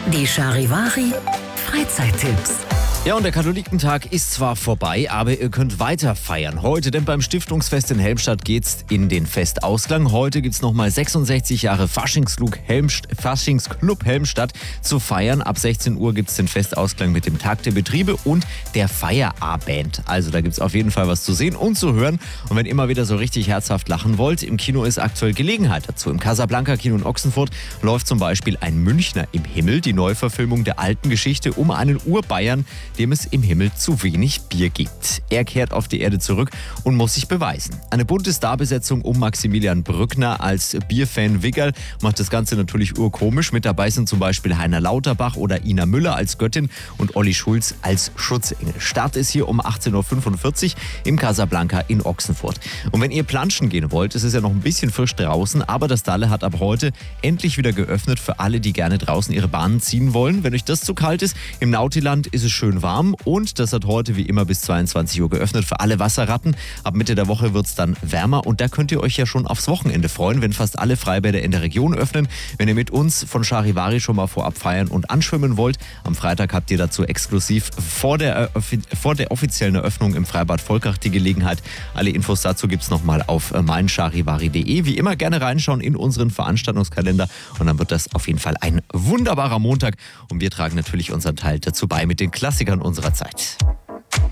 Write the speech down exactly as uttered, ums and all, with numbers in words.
Die Charivari Freizeittipps. Ja, und der Katholikentag ist zwar vorbei, aber ihr könnt weiter feiern heute, denn beim Stiftungsfest in Helmstadt geht's in den Festausklang. Heute gibt's nochmal sechsundsechzig Jahre Faschingsclub Helmst- Faschingsclub Helmstadt zu feiern. Ab sechzehn Uhr gibt's den Festausklang mit dem Tag der Betriebe und der Feierabend. Also da gibt's auf jeden Fall was zu sehen und zu hören. Und wenn ihr immer wieder so richtig herzhaft lachen wollt, im Kino ist aktuell Gelegenheit dazu. Im Casablanca-Kino in Ochsenfurt läuft zum Beispiel Ein Münchner im Himmel, die Neuverfilmung der alten Geschichte um einen Urbayern, dem es im Himmel zu wenig Bier gibt. Er kehrt auf die Erde zurück und muss sich beweisen. Eine bunte Starbesetzung um Maximilian Brückner als Bierfan Wiggerl macht das Ganze natürlich urkomisch. Mit dabei sind zum Beispiel Heiner Lauterbach oder Ina Müller als Göttin und Olli Schulz als Schutzengel. Start ist hier um achtzehn Uhr fünfundvierzig im Casablanca in Ochsenfurt. Und wenn ihr planschen gehen wollt, es ist ja noch ein bisschen frisch draußen, aber das Dalle hat ab heute endlich wieder geöffnet für alle, die gerne draußen ihre Bahnen ziehen wollen. Wenn euch das zu kalt ist, im Nautiland ist es schön warm und das hat heute wie immer bis zweiundzwanzig Uhr geöffnet für alle Wasserratten. Ab Mitte der Woche wird es dann wärmer und da könnt ihr euch ja schon aufs Wochenende freuen, wenn fast alle Freibäder in der Region öffnen. Wenn ihr mit uns von Charivari schon mal vorab feiern und anschwimmen wollt, am Freitag habt ihr dazu exklusiv vor der, äh, vor der offiziellen Eröffnung im Freibad Volkach die Gelegenheit. Alle Infos dazu gibt es nochmal auf meincharivari punkt de. Wie immer gerne reinschauen in unseren Veranstaltungskalender und dann wird das auf jeden Fall ein wunderbarer Montag und wir tragen natürlich unseren Teil dazu bei mit den Klassikern unserer Zeit.